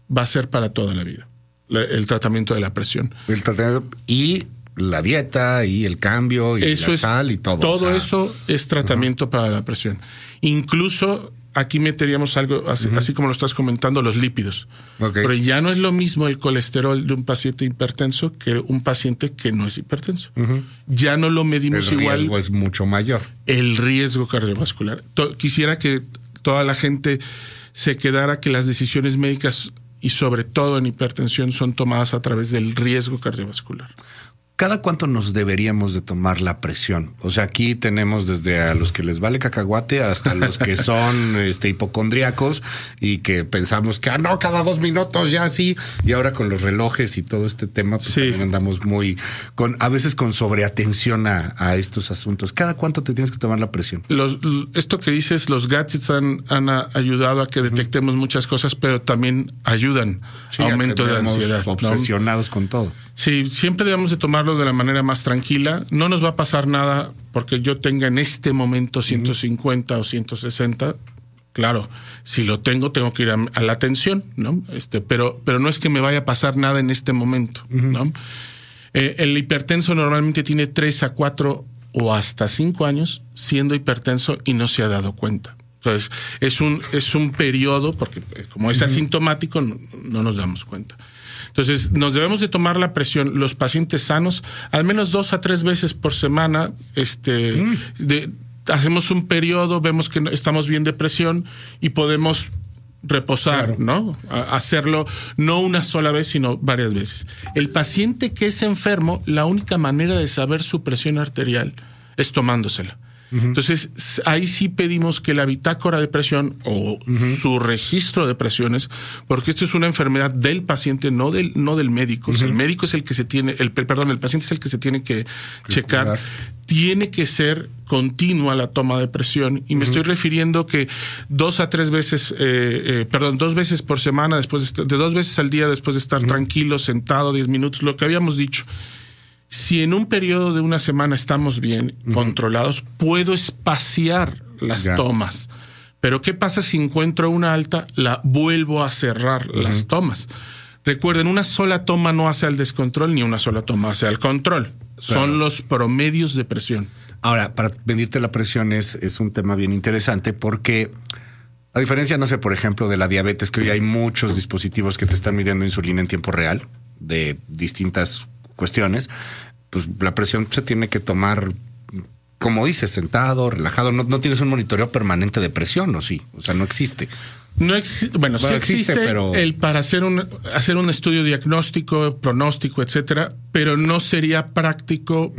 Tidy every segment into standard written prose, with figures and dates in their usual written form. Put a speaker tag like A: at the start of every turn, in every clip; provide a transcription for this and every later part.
A: va a ser para toda la vida, el tratamiento de la presión.
B: El tratamiento y la dieta y el cambio y
A: eso
B: la sal y todo.
A: Todo eso es tratamiento para la presión. Incluso aquí meteríamos algo, así como lo estás comentando, los lípidos.
B: Okay.
A: Pero ya no es lo mismo el colesterol de un paciente hipertenso que un paciente que no es hipertenso. Ya no lo medimos igual.
B: El riesgo es mucho mayor.
A: El riesgo cardiovascular. Quisiera que toda la gente se quedara que las decisiones médicas y sobre todo en hipertensión son tomadas a través del riesgo cardiovascular.
B: ¿Cada cuánto nos deberíamos de tomar la presión? O sea, aquí tenemos desde a los que les vale cacahuate hasta los que son hipocondríacos y que pensamos que no, cada 2 minutos ya sí. Y ahora con los relojes y todo este tema, pues también andamos a veces con sobreatención a estos asuntos. ¿Cada cuánto te tienes que tomar la presión?
A: Esto que dices, los gadgets han ayudado a que detectemos muchas cosas, pero también ayudan a aumento de ansiedad.
B: Obsesionados con todo.
A: Sí, siempre debemos de tomarlo de la manera más tranquila. No nos va a pasar nada porque yo tenga en este momento 150 o 160. Claro, si lo tengo que ir a la atención, ¿no? Pero no es que me vaya a pasar nada en este momento, ¿no? El hipertenso normalmente tiene 3 a 4 o hasta 5 años siendo hipertenso y no se ha dado cuenta. Entonces, es un periodo, porque como es asintomático, no nos damos cuenta. Entonces, nos debemos de tomar la presión, los pacientes sanos, al menos 2 a 3 veces por semana. Hacemos un periodo, vemos que estamos bien de presión y podemos reposar, claro, ¿no? Hacerlo no una sola vez, sino varias veces. El paciente que es enfermo, la única manera de saber su presión arterial es tomándosela. Entonces, ahí sí pedimos que la bitácora de presión o su registro de presiones, porque esto es una enfermedad del paciente, no del médico. O sea, el médico es el que el paciente es el que se tiene que checar. Tiene que ser continua la toma de presión y me estoy refiriendo que 2 a 3 veces, 2 veces por semana, después de 2 veces al día, después de estar tranquilo, sentado 10 minutos, lo que habíamos dicho. Si en un periodo de una semana estamos bien controlados, puedo espaciar las tomas. Pero ¿qué pasa si encuentro una alta? La vuelvo a cerrar las tomas. Recuerden, una sola toma no hace al descontrol, ni una sola toma hace al control. Claro. Son los promedios de presión.
B: Ahora, para medirte la presión es un tema bien interesante porque, a diferencia, no sé, por ejemplo, de la diabetes, que hoy hay muchos dispositivos que te están midiendo insulina en tiempo real de distintas cuestiones, pues la presión se tiene que tomar, como dices, sentado, relajado. No tienes un monitoreo permanente de presión, ¿o sí? O sea, no existe.
A: Bueno, sí existe pero para hacer un estudio diagnóstico, pronóstico, etcétera, pero no sería práctico,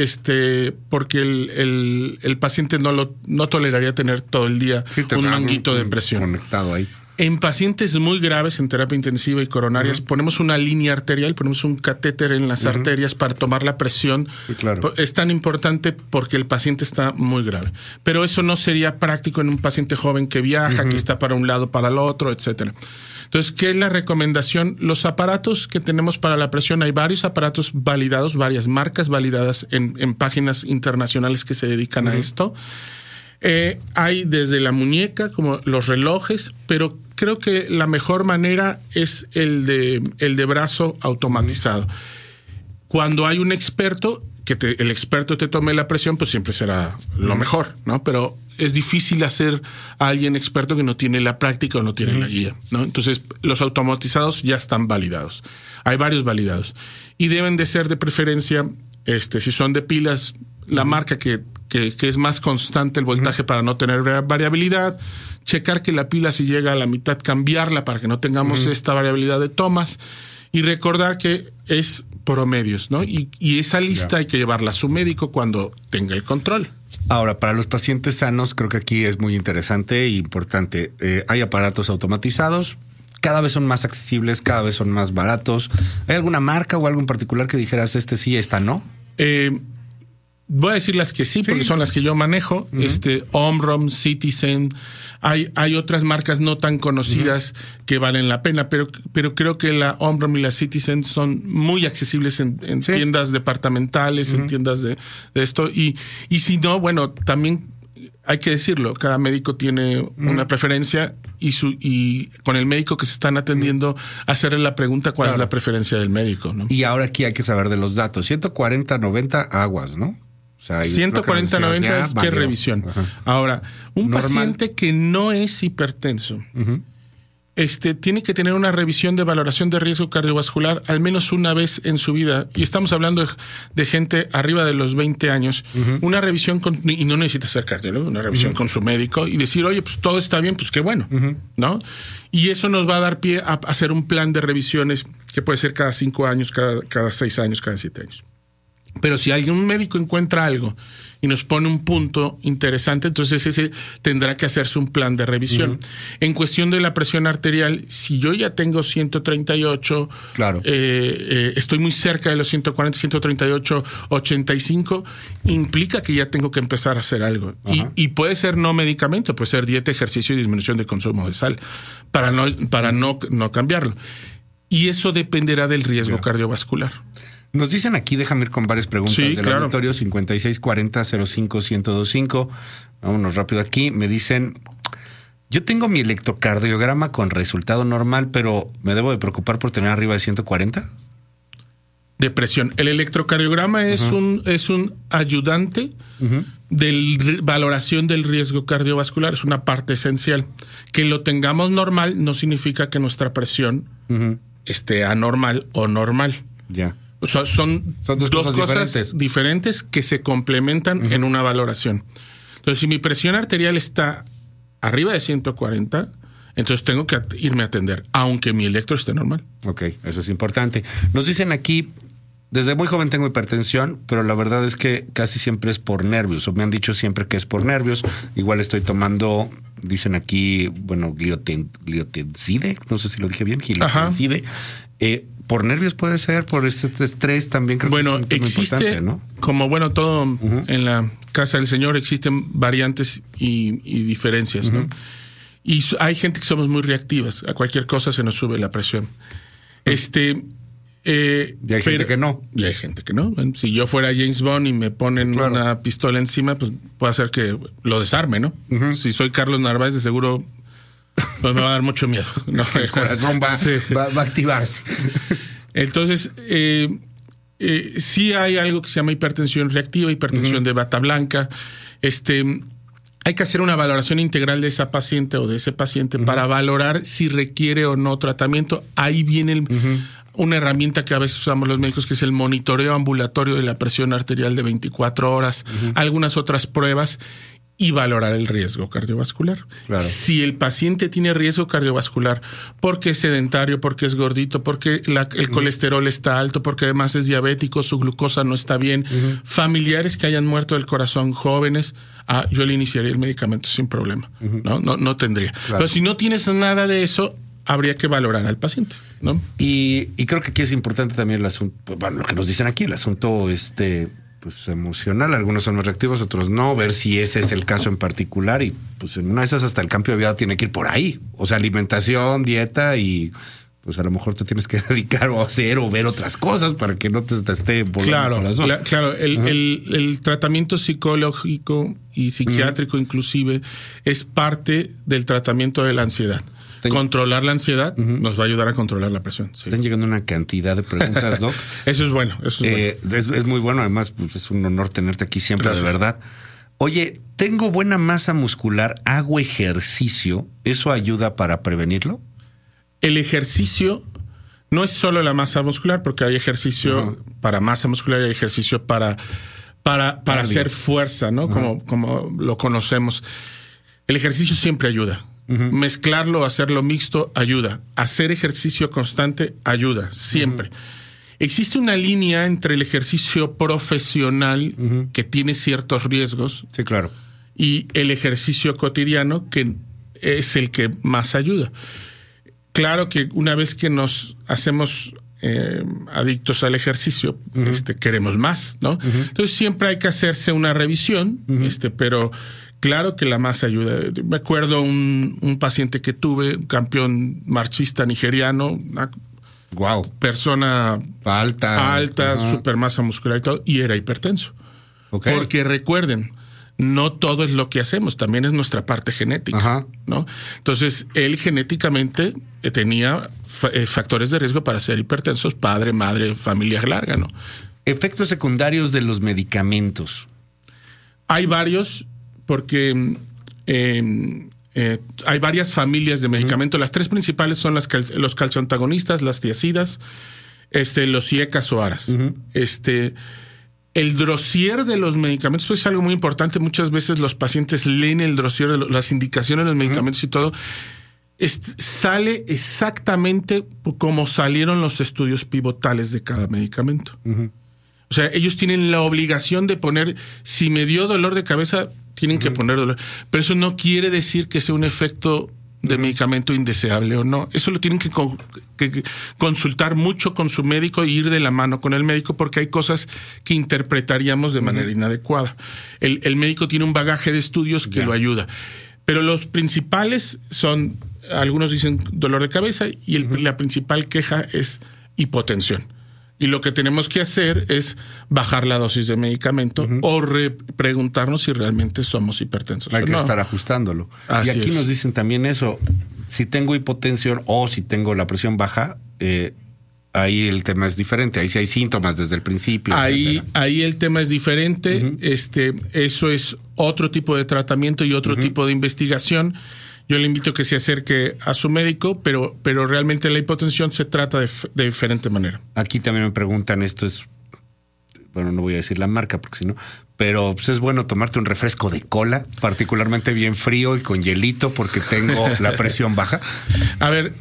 A: porque el paciente no toleraría tener todo el día un manguito de presión
B: conectado ahí.
A: En pacientes muy graves en terapia intensiva y coronarias ponemos una línea arterial, ponemos un catéter en las arterias para tomar la presión.
B: Sí, claro.
A: Es tan importante porque el paciente está muy grave. Pero eso no sería práctico en un paciente joven que viaja, que está para un lado, para el otro, etcétera. Entonces, ¿qué es la recomendación? Los aparatos que tenemos para la presión, hay varios aparatos validados, varias marcas validadas en páginas internacionales que se dedican a esto. Hay desde la muñeca como los relojes, pero creo que la mejor manera es el de brazo automatizado. Cuando hay un experto, el experto te tome la presión, pues siempre será lo mejor, ¿no? Pero es difícil hacer a alguien experto que no tiene la práctica o no tiene la guía, ¿no? Entonces, los automatizados ya están validados. Hay varios validados. Y deben de ser de preferencia, si son de pilas, la marca que es más constante el voltaje para no tener variabilidad, checar que la pila si llega a la mitad, cambiarla para que no tengamos esta variabilidad de tomas y recordar que es promedios, ¿no? Y esa lista hay que llevarla a su médico cuando tenga el control.
B: Ahora, para los pacientes sanos, creo que aquí es muy interesante e importante. Hay aparatos automatizados, cada vez son más accesibles, cada vez son más baratos. ¿Hay alguna marca o algo en particular que dijeras sí, esta no?
A: Voy a decir las que sí, porque son las que yo manejo. Omron, Citizen. Hay otras marcas no tan conocidas que valen la pena, pero creo que la Omron y la Citizen son muy accesibles en tiendas departamentales, en tiendas de esto. Y si no, bueno, también hay que decirlo, cada médico tiene una preferencia y con el médico que se están atendiendo hacerle la pregunta cuál es la preferencia del médico, ¿no?
B: Y ahora aquí hay que saber de los datos. 140, 90 aguas, ¿no? O sea,
A: 140, 90 es que revisión.
B: Ajá.
A: Ahora, un
B: Normal.
A: paciente que no es hipertenso, tiene que tener una revisión de valoración de riesgo cardiovascular al menos una vez en su vida. Y estamos hablando de gente arriba de los 20 años. Una revisión y no necesita ser cardiólogo, una revisión con su médico y decir, oye, pues todo está bien, pues qué bueno, ¿no? Y eso nos va a dar pie a hacer un plan de revisiones que puede ser cada 5 años, cada 6 años, cada 7 años. Pero si algún médico encuentra algo y nos pone un punto interesante, entonces ese tendrá que hacerse un plan de revisión. En cuestión de la presión arterial, si yo ya tengo 138,
B: claro,
A: estoy muy cerca de los 140, 138, 85, implica que ya tengo que empezar a hacer algo. Y puede ser no medicamento, puede ser dieta, ejercicio y disminución de consumo de sal, para no cambiarlo. Y eso dependerá del riesgo cardiovascular.
B: Nos dicen aquí, déjame ir con varias preguntas del auditorio, 5640-05-1025. Vámonos rápido aquí. Me dicen, yo tengo mi electrocardiograma con resultado normal, pero ¿me debo de preocupar por tener arriba de 140?
A: De presión. El electrocardiograma es un ayudante de valoración del riesgo cardiovascular. Es una parte esencial. Que lo tengamos normal no significa que nuestra presión esté anormal o normal.
B: Ya.
A: O sea, son dos cosas diferentes que se complementan en una valoración. Entonces, si mi presión arterial está arriba de 140, entonces tengo que irme a atender, aunque mi electro esté normal.
B: Ok, eso es importante. Nos dicen aquí, desde muy joven tengo hipertensión, pero la verdad es que casi siempre es por nervios, o me han dicho siempre que es por nervios. Igual estoy tomando, dicen aquí, bueno, gliotinside, no sé si lo dije bien, gliotinside. Por nervios puede ser, por este estrés también creo que es un tema importante, ¿no?
A: Como todo en la casa del Señor existen variantes y diferencias, ¿no? Y hay gente que somos muy reactivas, a cualquier cosa se nos sube la presión.
B: Y hay gente que no.
A: Y hay gente que no. Si yo fuera James Bond y me ponen una pistola encima, pues puede hacer que lo desarme, ¿no? Si soy Carlos Narváez, de seguro pues me va a dar mucho miedo, ¿no?
B: El corazón va a activarse.
A: Entonces, sí hay algo que se llama hipertensión reactiva, hipertensión de bata blanca. Hay que hacer una valoración integral de esa paciente o de ese paciente para valorar si requiere o no tratamiento. Ahí viene una herramienta que a veces usamos los médicos, que es el monitoreo ambulatorio de la presión arterial de 24 horas, algunas otras pruebas, y valorar el riesgo cardiovascular.
B: Claro.
A: Si el paciente tiene riesgo cardiovascular porque es sedentario, porque es gordito, porque el colesterol está alto, porque además es diabético, su glucosa no está bien, familiares que hayan muerto del corazón, jóvenes, yo le iniciaría el medicamento sin problema. No tendría.
B: Claro.
A: Pero si no tienes nada de eso, habría que valorar al paciente, ¿no?
B: Y creo que aquí es importante también el asunto, bueno, lo que nos dicen aquí, el asunto pues emocional. Algunos son más reactivos, otros no. Ver si ese es el caso en particular, y pues en una de esas hasta el cambio de vida tiene que ir por ahí. O sea, alimentación, dieta, y pues a lo mejor te tienes que dedicar o hacer o ver otras cosas para que no te esté volando el corazón.
A: Claro, el tratamiento psicológico y psiquiátrico inclusive es parte del tratamiento de la ansiedad. Controlar la ansiedad nos va a ayudar a controlar la presión. Sí.
B: Están llegando una cantidad de preguntas, Doc.
A: Eso es bueno.
B: Es muy bueno. Además, pues, es un honor tenerte aquí siempre. Gracias. De verdad. Oye, tengo buena masa muscular, hago ejercicio. ¿Eso ayuda para prevenirlo?
A: El ejercicio no es solo la masa muscular, porque hay ejercicio para masa muscular y hay ejercicio para hacer fuerza, ¿no? Como lo conocemos. El ejercicio siempre ayuda. Mezclarlo, hacerlo mixto, ayuda. Hacer ejercicio constante ayuda, siempre. Existe una línea entre el ejercicio profesional, que tiene ciertos riesgos,
B: sí, claro,
A: y el ejercicio cotidiano, que es el que más ayuda. Claro que una vez que nos hacemos adictos al ejercicio, queremos más, ¿no? Entonces siempre hay que hacerse una revisión, pero claro que la masa ayuda. Me acuerdo un paciente que tuve, un campeón marchista nigeriano, una persona alta, super masa muscular y todo, y era hipertenso. Porque recuerden, no todo es lo que hacemos, también es nuestra parte genética.
B: Ajá.
A: ¿No? Entonces, él genéticamente tenía factores de riesgo para ser hipertensos, padre, madre, familia larga, ¿no?
B: Efectos secundarios de los medicamentos.
A: Hay varios, porque hay varias familias de medicamentos. Las tres principales son los calcioantagonistas, las tiazidas, los IECAs o ARAs. El dossier de los medicamentos pues, es algo muy importante. Muchas veces los pacientes leen el dossier de las indicaciones de los medicamentos y todo. Sale exactamente como salieron los estudios pivotales de cada medicamento. O sea, ellos tienen la obligación de poner, si me dio dolor de cabeza, tienen que poner dolor. Pero eso no quiere decir que sea un efecto de medicamento indeseable o no. Eso lo tienen que consultar mucho con su médico y ir de la mano con el médico, porque hay cosas que interpretaríamos de manera inadecuada. El médico tiene un bagaje de estudios que lo ayuda. Pero los principales son, algunos dicen dolor de cabeza y la principal queja es hipotensión. Y lo que tenemos que hacer es bajar la dosis de medicamento o preguntarnos si realmente somos hipertensos.
B: Hay que estar ajustándolo.
A: Así
B: y aquí
A: es.
B: nos dicen también eso. Si tengo hipotensión o si tengo la presión baja, ahí el tema es diferente. Ahí sí hay síntomas desde el principio.
A: Ahí el tema es diferente. Eso es otro tipo de tratamiento y otro tipo de investigación. Yo le invito a que se acerque a su médico, pero realmente la hipotensión se trata de diferente manera.
B: Aquí también me preguntan, esto es, bueno, no voy a decir la marca porque si no, pero pues es bueno tomarte un refresco de cola, particularmente bien frío y con hielito porque tengo la presión baja.
A: A ver,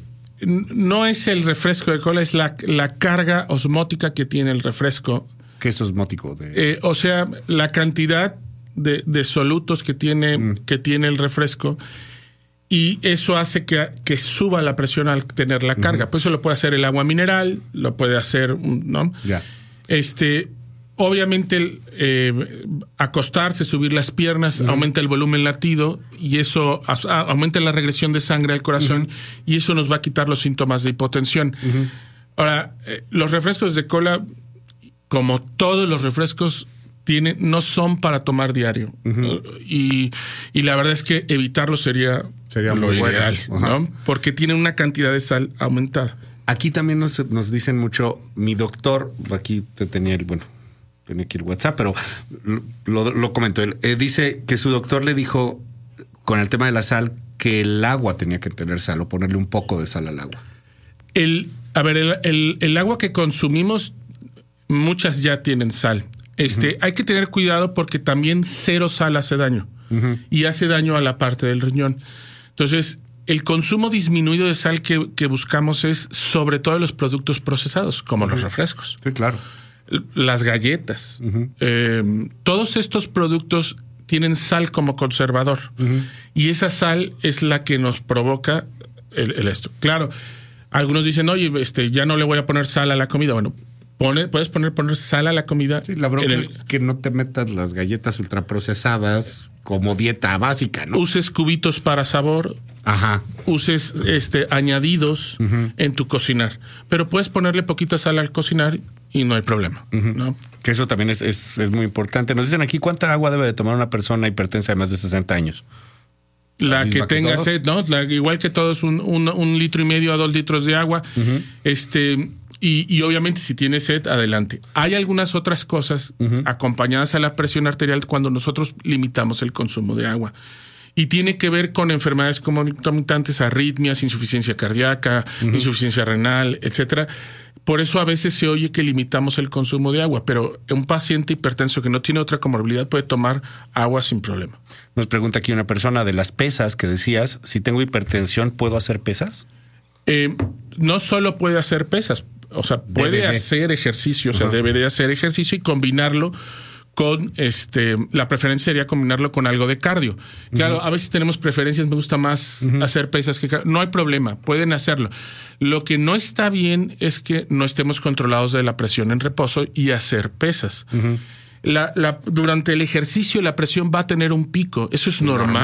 A: no es el refresco de cola, es la carga osmótica que tiene el refresco.
B: ¿Qué es osmótico?
A: O sea, la cantidad de solutos que tiene el refresco. Y eso hace que suba la presión al tener la carga. Pues eso lo puede hacer el agua mineral, lo puede hacer, ¿no?
B: Ya.
A: Obviamente, acostarse, subir las piernas, aumenta el volumen latido y eso aumenta la regresión de sangre al corazón y eso nos va a quitar los síntomas de hipotensión. Ahora, los refrescos de cola, como todos los refrescos, no son para tomar diario. Y la verdad es que evitarlo sería lo ideal, ¿no? Porque tienen una cantidad de sal aumentada.
B: Aquí también nos dicen mucho, mi doctor, aquí tenía aquí el WhatsApp, pero lo comentó él. Dice que su doctor le dijo con el tema de la sal que el agua tenía que tener sal o ponerle un poco de sal al agua.
A: El agua que consumimos, muchas ya tienen sal. Hay que tener cuidado porque también cero sal hace daño y hace daño a la parte del riñón. Entonces, el consumo disminuido de sal que buscamos es sobre todo los productos procesados, como los refrescos.
B: Sí, claro.
A: Las galletas. Todos estos productos tienen sal como conservador y esa sal es la que nos provoca esto. Claro, algunos dicen, oye, ya no le voy a poner sal a la comida. Bueno, puedes poner sal a la comida.
B: Sí, la bronca es que no te metas las galletas ultraprocesadas como dieta básica, ¿no?
A: Uses cubitos para sabor.
B: Ajá.
A: Uses añadidos en tu cocinar. Pero puedes ponerle poquita sal al cocinar y no hay problema, ¿no?
B: Que eso también es muy importante. Nos dicen aquí, ¿cuánta agua debe de tomar una persona hipertensa de más de 60 años?
A: La que tenga sed, ¿no? Igual que todos, 1,5 litros a 2 litros de agua. Y obviamente si tiene sed, adelante. Hay algunas otras cosas acompañadas a la presión arterial cuando nosotros limitamos el consumo de agua. Y tiene que ver con enfermedades concomitantes, arritmias, insuficiencia cardíaca, insuficiencia renal, etcétera. Por eso a veces se oye que limitamos el consumo de agua, pero un paciente hipertenso que no tiene otra comorbilidad puede tomar agua sin problema.
B: Nos pregunta aquí una persona de las pesas que decías, si tengo hipertensión, ¿puedo hacer pesas?
A: No solo puede hacer pesas, o sea, puede hacer ejercicio, o sea, debe de hacer ejercicio y combinarlo con la preferencia sería combinarlo con algo de cardio. Claro, a veces tenemos preferencias, me gusta más hacer pesas que cardio. No hay problema, pueden hacerlo. Lo que no está bien es que no estemos controlados de la presión en reposo y hacer pesas. Durante el ejercicio la presión va a tener un pico, eso es normal.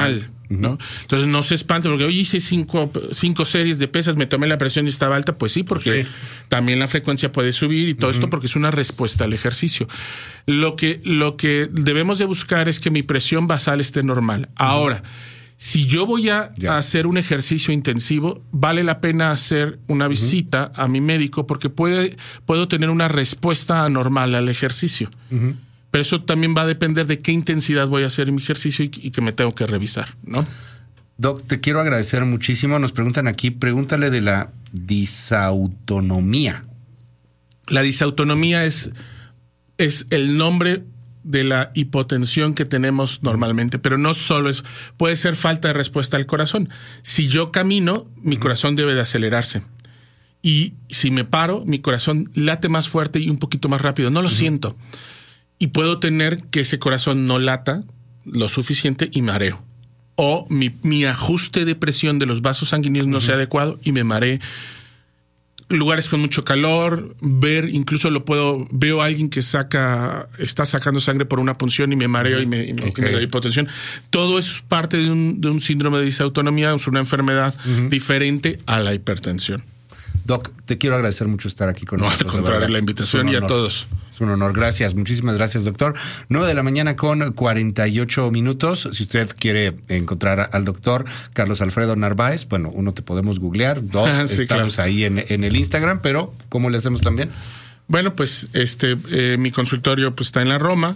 A: ¿no? Entonces no se espante porque hoy hice 5 series de pesas, me tomé la presión y estaba alta, pues sí, porque también la frecuencia puede subir y todo esto porque es una respuesta al ejercicio. Lo que debemos de buscar es que mi presión basal esté normal. Ahora, si yo voy a hacer un ejercicio intensivo, vale la pena hacer una visita a mi médico porque puedo tener una respuesta anormal al ejercicio. Pero eso también va a depender de qué intensidad voy a hacer mi ejercicio y que me tengo que revisar, ¿no?
B: Doc, te quiero agradecer muchísimo. Nos preguntan aquí, pregúntale de la disautonomía.
A: La disautonomía es el nombre de la hipotensión que tenemos normalmente, pero no solo es, puede ser falta de respuesta al corazón. Si yo camino, mi corazón debe de acelerarse. Y si me paro, mi corazón late más fuerte y un poquito más rápido. No lo siento. Y puedo tener que ese corazón no lata lo suficiente y mareo. O mi ajuste de presión de los vasos sanguíneos no sea adecuado y me maree. Lugares con mucho calor, incluso veo a alguien que está sacando sangre por una punción y me mareo y me da hipotensión. Todo es parte de un síndrome de disautonomía, es una enfermedad diferente a la hipertensión.
B: Doc, te quiero agradecer mucho estar aquí con nosotros.
A: Al contrario, la invitación y a todos.
B: Es un honor. Gracias. Muchísimas gracias, doctor. 9:00 con 48 minutos. Si usted quiere encontrar al doctor Carlos Alfredo Narváez, bueno, uno te podemos googlear. Dos,
A: sí,
B: estamos ahí en el Instagram, pero ¿cómo le hacemos también?
A: Bueno, pues mi consultorio pues está en la Roma.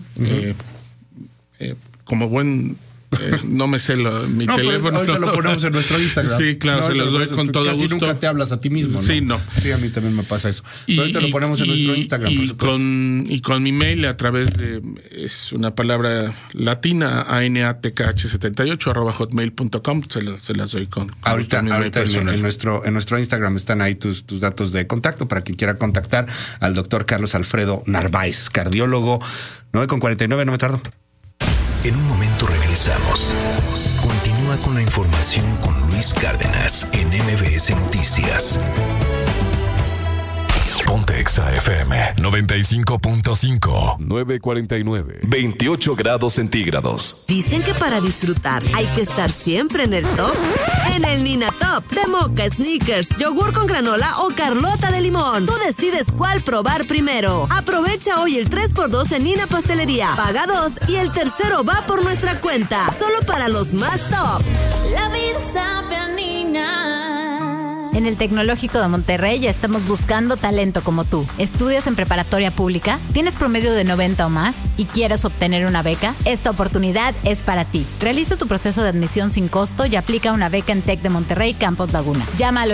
A: Como buen... no me sé mi teléfono.
B: Ahorita lo ponemos en nuestro Instagram.
A: Sí, claro, se los doy con todo
B: casi
A: gusto.
B: Nunca te hablas a ti mismo, ¿no?
A: Sí, no.
B: Sí, a mí también me pasa eso. Ahorita lo ponemos en nuestro Instagram, por supuesto.
A: Con mi mail a través de, es una palabra latina, anatkh78@hotmail.com, se las doy con
B: ahorita
A: mi mail personal.
B: En nuestro Instagram están ahí tus datos de contacto para quien quiera contactar al doctor Carlos Alfredo Narváez, cardiólogo. 9:49, no me tardo.
C: En un momento regresamos. Continúa con la información con Luis Cárdenas en MBS Noticias. Ponte Exa FM 95.5.
D: 9:49. 28 grados centígrados.
E: Dicen que para disfrutar hay que estar siempre en el top. En el Nina Top de Mocha, Snickers, yogur con granola o Carlota de limón. Tú decides cuál probar primero. Aprovecha hoy el 3x2 en Nina Pastelería. Paga 2 y el tercero va por nuestra cuenta. Solo para los más top.
F: La vida sabe a Nina.
G: En el Tecnológico de Monterrey ya estamos buscando talento como tú. ¿Estudias en preparatoria pública? ¿Tienes promedio de 90 o más? ¿Y quieres obtener una beca? Esta oportunidad es para ti. Realiza tu proceso de admisión sin costo y aplica una beca en Tec de Monterrey, Campus Laguna. Llama al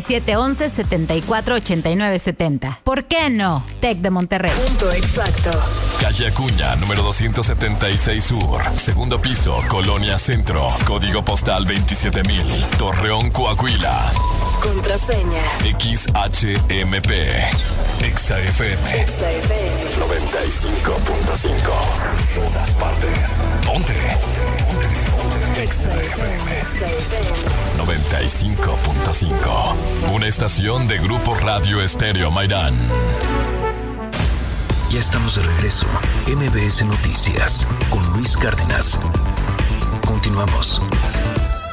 G: 8711-748970. ¿Por qué no? Tec de Monterrey.
E: Punto exacto.
C: Calle Acuña, número 276 Sur. Segundo piso, Colonia Centro. Código postal 27000. Torreón, Coahuila.
E: Contraseña.
C: XHMP. Exa FM. 95.5. Todas partes. Ponte. Exa FM 95.5. Una estación de Grupo Radio Estéreo Mairán. Ya estamos de regreso. MBS Noticias con Luis Cárdenas. Continuamos.